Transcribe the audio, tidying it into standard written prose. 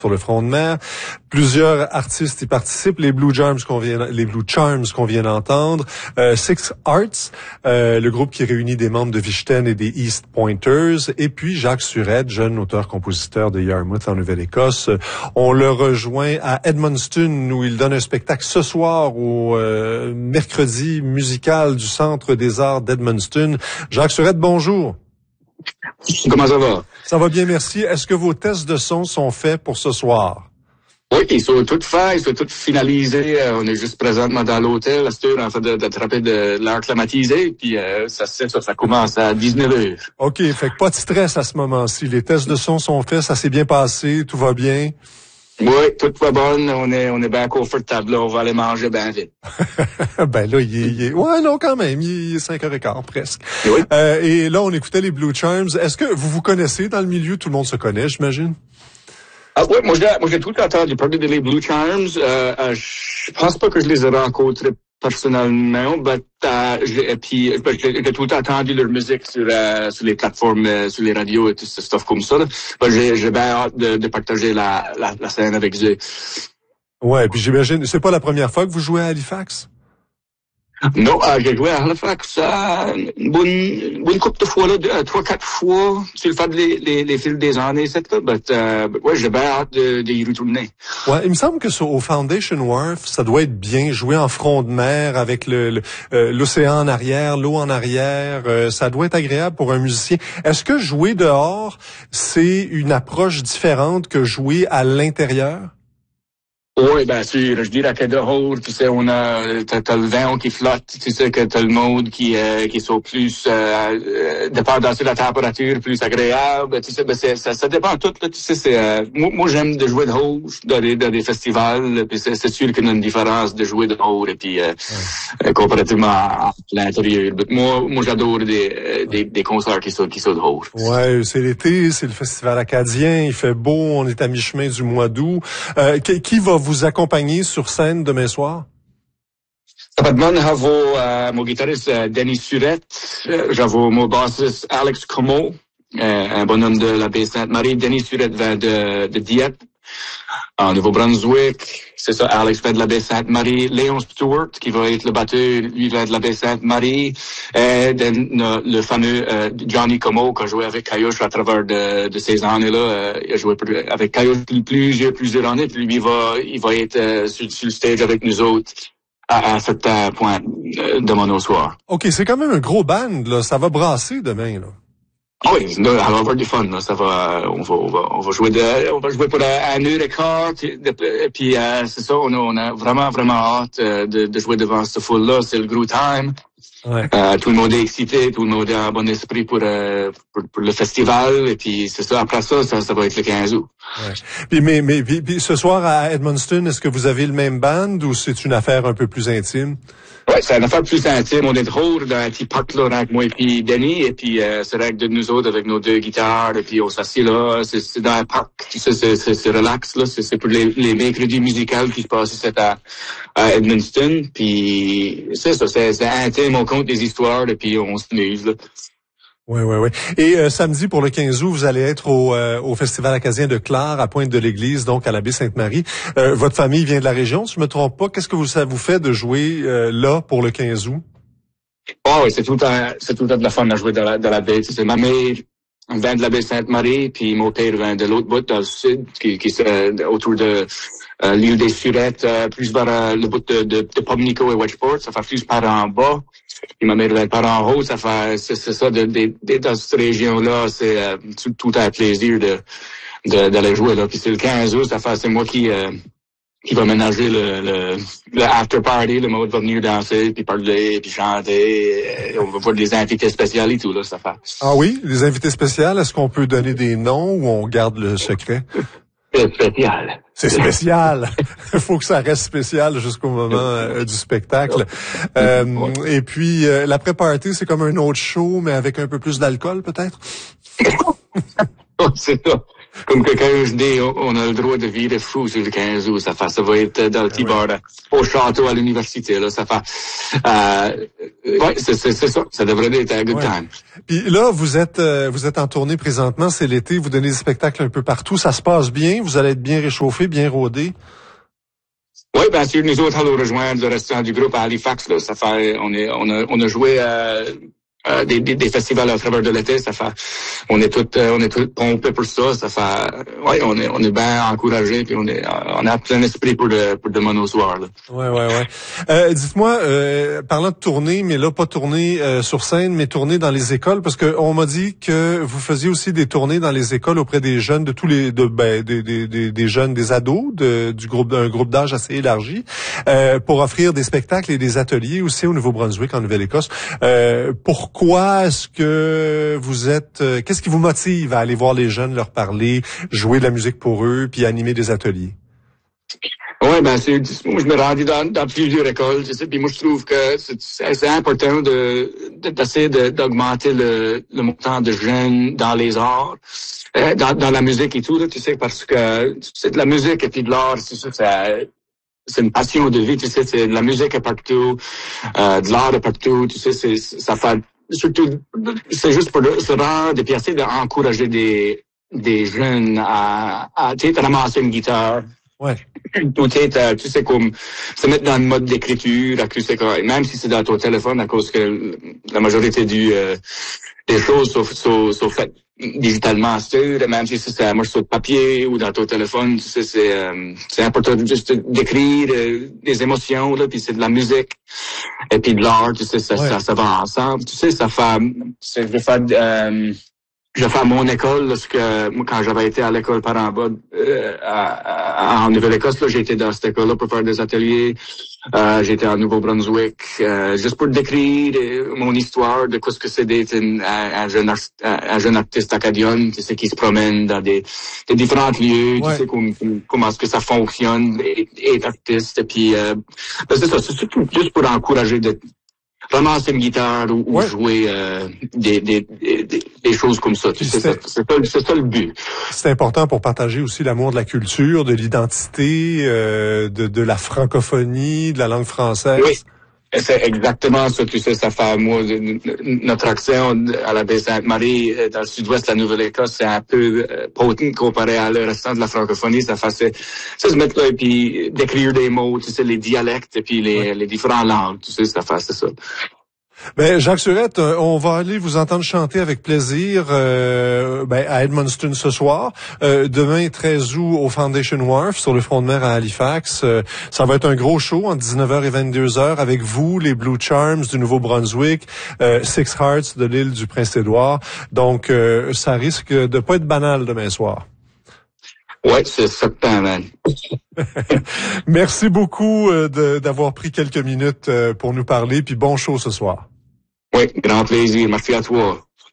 sur le front de mer. Plusieurs artistes y participent. Les Blue Charms qu'on vient d'entendre. Six Arts, le groupe qui réunit des membres de Vichten et des East Pointers. Et puis Jacques Surette, jeune auteur-compositeur de Yarmouth en Nouvelle-Écosse. On le rejoint à Edmundston où il donne un spectacle ce soir au mercredi musical du Centre des Arts d'Edmundston. Jacques Surette, bonjour. Comment ça va? Ça va bien, merci. Est-ce que vos tests de son sont faits pour ce soir? Oui, ils sont tous faits, ils sont tous finalisés. On est juste présentement dans l'hôtel, à cette heure, en train d'attraper de l'air climatisé, puis ça commence à 19h. OK, fait que pas de stress à ce moment-ci. Les tests de son sont faits, ça s'est bien passé, tout va bien? Oui, tout va bon, on est bien confortable, là, on va aller manger bien vite. Ben là, ouais, non, quand même, il est 5h15 presque. Oui. Et là, on écoutait les Blue Charms. Est-ce que vous vous connaissez dans le milieu? Tout le monde se connaît, j'imagine? Ah oui, moi j'ai tout entendu parler des Blue Charms. Je pense pas que je les ai rencontrés personnellement, j'ai tout entendu leur musique sur les plateformes, sur les radios et tout ce stuff comme ça. J'ai bien hâte de partager la scène avec eux. Ouais, puis j'imagine, c'est pas la première fois que vous jouez à Halifax? Non, j'ai joué à Halifax une bonne couple de fois, là, 3-4 fois, sur le fait les fils des années, ouais, j'ai bien hâte d'y retourner. Ouais, il me semble que au Foundation Wharf, ça doit être bien joué en front de mer avec l'océan en arrière, l'eau en arrière, ça doit être agréable pour un musicien. Est-ce que jouer dehors, c'est une approche différente que jouer à l'intérieur? Oui, bien sûr. Je dirais que dehors, tu sais, t'as le vent qui flotte, tu sais que t'as le monde qui sont plus, dépendant sur la température, plus agréable, tu sais, ben ça dépend tout, là, tu sais, moi j'aime de jouer dehors dans des festivals, puis c'est sûr qu'il y a une différence de jouer dehors et puis, comparativement à l'intérieur. Moi j'adore des concerts qui sont dehors. Ouais, c'est l'été, c'est le festival acadien, il fait beau, on est à mi-chemin du mois d'août. Qui va vous accompagner sur scène demain soir? Maintenant, j'ai mon guitariste Denis Surette, j'ai mon bassiste Alex Como, un bonhomme de la baie Sainte-Marie. Denis Surette vient de Dieppe, en Nouveau-Brunswick. C'est ça, Alex vient de la baie Sainte-Marie. Léon Stewart, qui va être le batteur, lui vient de la baie Sainte-Marie. Et le fameux Johnny Como, qui a joué avec Caillouche à travers de ces années-là. Il a joué avec Caillouche plusieurs années, puis lui, il va être sur le stage avec nous autres à cet point demain au soir. OK, c'est quand même un gros band, là. Ça va brasser demain, là. Ah oui, on va avoir du fun, là. Ça va, on va jouer pour un heure et quart, puis c'est ça, on a vraiment hâte de jouer devant ce foule-là. C'est le gros time. Ouais. Tout le monde est excité, tout le monde est en bon esprit pour le festival, et puis c'est ça. Après ça va être le 15 août. Ouais. Puis ce soir à Edmundston, est-ce que vous avez le même band ou c'est une affaire un peu plus intime? Ouais, c'est une affaire plus intime. On est drôle dans un petit parc là avec moi et puis Denis, et puis c'est avec de nous autres avec nos deux guitares, et puis on s'assied là. C'est dans un parc, c'est relax là. C'est pour les mercredis musicaux qui se passent ici à Edmundston. Puis c'est ça, c'est intime. On compte des histoires et puis on s'amuse là. Oui. Et samedi, pour le 15 août, vous allez être au Festival acadien de Clare, à Pointe-de-l'Église, donc à la baie Sainte-Marie. Votre famille vient de la région, si je me trompe pas. Qu'est-ce que ça vous fait de jouer là pour le 15 août? Oh oui, c'est tout le temps de la fun à jouer dans la baie. Tu sais, ma mère vient de la baie Sainte-Marie, puis mon père vient de l'autre bout, dans le sud, qui est autour de l'île des Surettes, plus vers le bout de Pomnico et Wedgeport. Ça fait plus par en bas. Puis ma mère va être par en haut, c'est ça, dans cette région-là, c'est tout un plaisir d'aller jouer là. Puis c'est le 15 août, c'est moi qui va ménager le after party, le mode va venir danser, puis parler, puis chanter. On va voir des invités spéciaux et tout là, ça fait. Ah oui, les invités spéciaux, est-ce qu'on peut donner des noms ou on garde le secret? C'est spécial. C'est spécial. Il faut que ça reste spécial jusqu'au moment du spectacle. Et puis, l'après-party, c'est comme un autre show, mais avec un peu plus d'alcool, peut-être? C'est ça. comme que 15 D, on a le droit de virer fou sur le 15 août. Ça va être dans le petit bar au château à l'université, là. Ça fait, ouais, c'est ça. Ça devrait être un good time. Puis là, vous êtes en tournée présentement, c'est l'été, vous donnez des spectacles un peu partout. Ça se passe bien? Vous allez être bien réchauffé, bien rodé? Oui, bien sûr, nous autres, allons rejoindre le restant du groupe à Halifax, là. Ça fait, on a joué, des festivals à travers de l'été, ça fait, on est tout pompé pour ça, ça fait, ouais, on est bien encouragé, puis on a plein d'esprit pour demain au soir, là. Ouais. Dites-moi, parlant de tournée, mais là, pas tournée sur scène, mais tournée dans les écoles, parce que on m'a dit que vous faisiez aussi des tournées dans les écoles auprès des jeunes de tous les, des jeunes, des ados, d'un groupe d'âge assez élargi, pour offrir des spectacles et des ateliers aussi au Nouveau-Brunswick, en Nouvelle-Écosse. Pourquoi est-ce que vous êtes... qu'est-ce qui vous motive à aller voir les jeunes, leur parler, jouer de la musique pour eux, puis animer des ateliers? Oui, ben moi je me rendais dans plusieurs écoles, tu sais, puis moi je trouve que c'est important d'essayer d'augmenter le montant de jeunes dans les arts, dans la musique et tout, là, tu sais, parce que c'est de la musique et puis de l'art, c'est une passion de vie, tu sais, c'est de la musique est partout, de l'art est partout, tu sais, ça fait surtout, c'est juste pour se rendre et puis essayer d'encourager des jeunes à tu sais, ramasser une guitare. Ouais. Peut-être, tu sais, comme se mettre dans le mode d'écriture, même si c'est dans ton téléphone, à cause que la majorité des choses sont faites digitalement, même si c'est un morceau de papier ou dans ton téléphone, tu sais, c'est important juste d'écrire des émotions, là, puis c'est de la musique et puis de l'art, tu sais, ça va ensemble, tu sais, je fais mon école, moi, quand j'avais été à l'école par en bas, en Nouvelle-Écosse, là, j'ai été dans cette école-là pour faire des ateliers. J'étais en Nouveau-Brunswick, juste pour décrire mon histoire de ce que c'est d'être un jeune artiste acadien, tu sais, qui se promène dans des différents lieux, tu sais, comment est-ce que ça fonctionne, être artiste, et puis, c'est ça, c'est surtout juste pour encourager ramasser une guitare ou jouer des choses comme ça. Tu sais, c'est ça le but. C'est important pour partager aussi l'amour de la culture, de l'identité, de la francophonie, de la langue française. Oui. C'est exactement ça, tu sais, ça fait, moi, notre accent à la baie Sainte-Marie, dans le sud-ouest de la Nouvelle-Écosse, c'est un peu potent comparé à le restant de la francophonie. Ça fait, ça se mettre là et puis d'écrire des mots, tu sais, les dialectes et puis les différentes langues, tu sais, ça fait, c'est ça. Ben, Jacques Surette, on va aller vous entendre chanter avec plaisir à Edmundston ce soir. Demain, 13 août, au Foundation Wharf, sur le front de mer à Halifax. Ça va être un gros show entre 19h et 22h avec vous, les Blue Charms du Nouveau-Brunswick, Six Hearts de l'île du Prince-Édouard. Donc, ça risque de pas être banal demain soir. Ouais, c'est certain, man. Merci beaucoup d'avoir pris quelques minutes pour nous parler, puis bon show ce soir. Oui, grand plaisir. Merci à toi.